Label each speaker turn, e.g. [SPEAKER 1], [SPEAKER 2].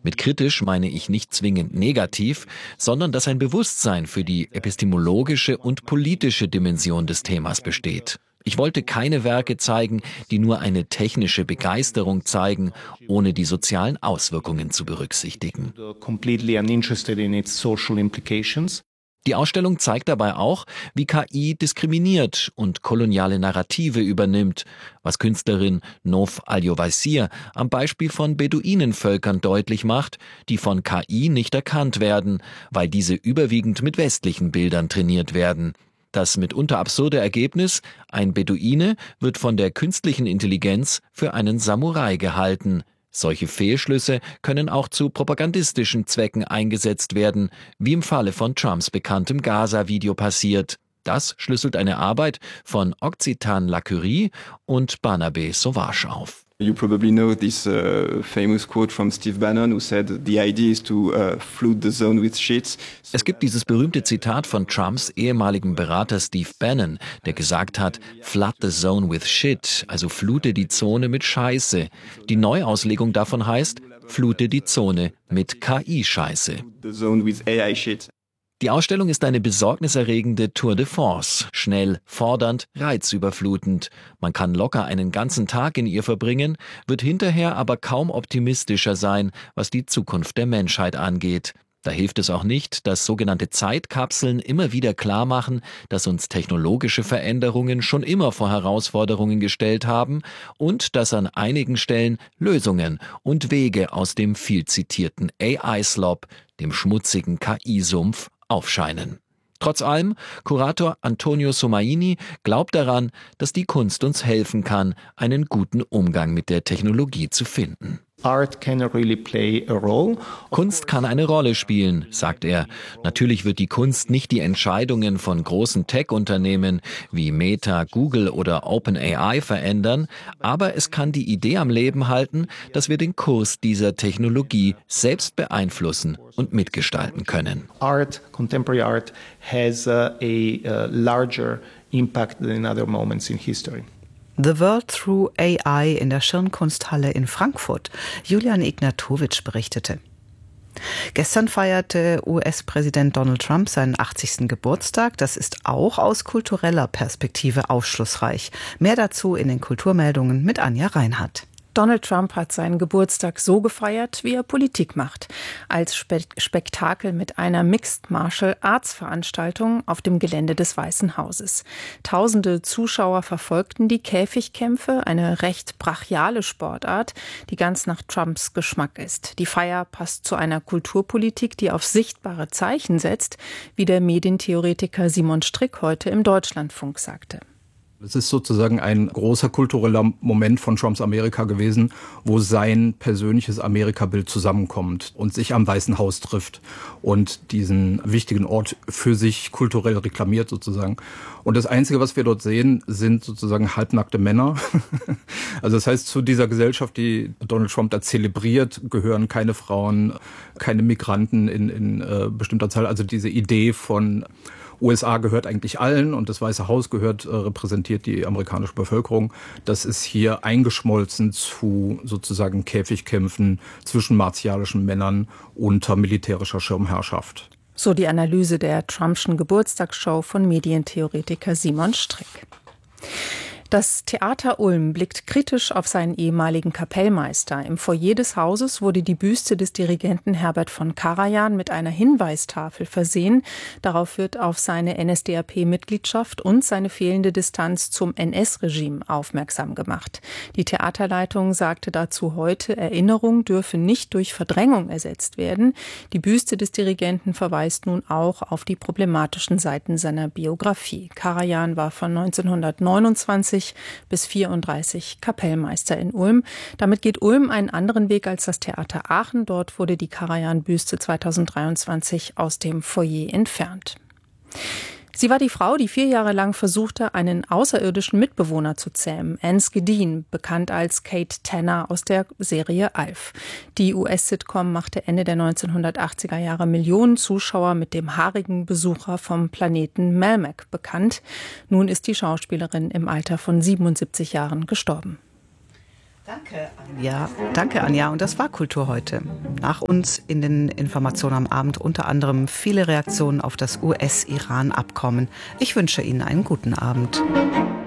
[SPEAKER 1] Mit kritisch meine ich nicht zwingend negativ, sondern dass ein Bewusstsein für die epistemologische und politische Dimension des Themas besteht. Ich wollte keine Werke zeigen, die nur eine technische Begeisterung zeigen, ohne die sozialen Auswirkungen zu berücksichtigen. Die Ausstellung zeigt dabei auch, wie KI diskriminiert und koloniale Narrative übernimmt, was Künstlerin Nof Al-Yowaysir am Beispiel von Beduinenvölkern deutlich macht, die von KI nicht erkannt werden, weil diese überwiegend mit westlichen Bildern trainiert werden. Das mitunter absurde Ergebnis: ein Beduine wird von der künstlichen Intelligenz für einen Samurai gehalten. Solche Fehlschlüsse können auch zu propagandistischen Zwecken eingesetzt werden, wie im Falle von Trumps bekanntem Gaza-Video passiert. Das schlüsselt eine Arbeit von Occitan Lacurie und Barnabé Sauvage auf.
[SPEAKER 2] You probably know this famous quote from Steve Bannon, who said, "The idea is to flood the zone with shit."
[SPEAKER 1] Es gibt dieses berühmte Zitat von Trumps ehemaligem Berater Steve Bannon, der gesagt hat, "Flood the zone with shit", also flute die Zone mit Scheiße. Die Neuauslegung davon heißt, flute die Zone mit KI-Scheiße.
[SPEAKER 2] The zone with AI shit.
[SPEAKER 1] Die Ausstellung ist eine besorgniserregende Tour de force, schnell, fordernd, reizüberflutend. Man kann locker einen ganzen Tag in ihr verbringen, wird hinterher aber kaum optimistischer sein, was die Zukunft der Menschheit angeht. Da hilft es auch nicht, dass sogenannte Zeitkapseln immer wieder klar machen, dass uns technologische Veränderungen schon immer vor Herausforderungen gestellt haben und dass an einigen Stellen Lösungen und Wege aus dem viel zitierten AI-Slop, dem schmutzigen KI-Sumpf, aufscheinen. Trotz allem, Kurator Antonio Somaini glaubt daran, dass die Kunst uns helfen kann, einen guten Umgang mit der Technologie zu finden. Kunst kann eine Rolle spielen, sagt er. Natürlich wird die Kunst nicht die Entscheidungen von großen Tech-Unternehmen wie Meta, Google oder OpenAI verändern, aber es kann die Idee am Leben halten, dass wir den Kurs dieser Technologie selbst beeinflussen und mitgestalten können.
[SPEAKER 3] Contemporary art has a larger impact than in other moments in history.
[SPEAKER 4] The World Through AI in der Schirnkunsthalle in Frankfurt. Julian Ignatowitsch berichtete. Gestern feierte US-Präsident Donald Trump seinen 80. Geburtstag. Das ist auch aus kultureller Perspektive aufschlussreich. Mehr dazu in den Kulturmeldungen mit Anja Reinhardt.
[SPEAKER 5] Donald Trump hat seinen Geburtstag so gefeiert, wie er Politik macht. Als Spektakel mit einer Mixed Martial Arts Veranstaltung auf dem Gelände des Weißen Hauses. Tausende Zuschauer verfolgten die Käfigkämpfe, eine recht brachiale Sportart, die ganz nach Trumps Geschmack ist. Die Feier passt zu einer Kulturpolitik, die auf sichtbare Zeichen setzt, wie der Medientheoretiker Simon Strick heute im Deutschlandfunk sagte.
[SPEAKER 6] Es ist sozusagen ein großer kultureller Moment von Trumps Amerika gewesen, wo sein persönliches Amerikabild zusammenkommt und sich am Weißen Haus trifft und diesen wichtigen Ort für sich kulturell reklamiert sozusagen. Und das Einzige, was wir dort sehen, sind sozusagen halbnackte Männer. Also das heißt, zu dieser Gesellschaft, die Donald Trump da zelebriert, gehören keine Frauen, keine Migranten in bestimmter Zahl. Also diese Idee von USA gehört eigentlich allen und das Weiße Haus repräsentiert die amerikanische Bevölkerung. Das ist hier eingeschmolzen zu sozusagen Käfigkämpfen zwischen martialischen Männern unter militärischer Schirmherrschaft.
[SPEAKER 5] So die Analyse der Trumpschen Geburtstagsshow von Medientheoretiker Simon Strick. Das Theater Ulm blickt kritisch auf seinen ehemaligen Kapellmeister. Im Foyer des Hauses wurde die Büste des Dirigenten Herbert von Karajan mit einer Hinweistafel versehen. Darauf wird auf seine NSDAP-Mitgliedschaft und seine fehlende Distanz zum NS-Regime aufmerksam gemacht. Die Theaterleitung sagte dazu heute, Erinnerung dürfe nicht durch Verdrängung ersetzt werden. Die Büste des Dirigenten verweist nun auch auf die problematischen Seiten seiner Biografie. Karajan war von 1929 bis 34 Kapellmeister in Ulm. Damit geht Ulm einen anderen Weg als das Theater Aachen. Dort wurde die Karajan-Büste 2023 aus dem Foyer entfernt. Sie war die Frau, die 4 Jahre lang versuchte, einen außerirdischen Mitbewohner zu zähmen. Anne Skedin, bekannt als Kate Tanner aus der Serie Alf. Die US-Sitcom machte Ende der 1980er Jahre Millionen Zuschauer mit dem haarigen Besucher vom Planeten Melmac bekannt. Nun ist die Schauspielerin im Alter von 77 Jahren gestorben.
[SPEAKER 4] Danke, Anja. Und das war Kultur heute. Nach uns in den Informationen am Abend unter anderem viele Reaktionen auf das US-Iran-Abkommen. Ich wünsche Ihnen einen guten Abend.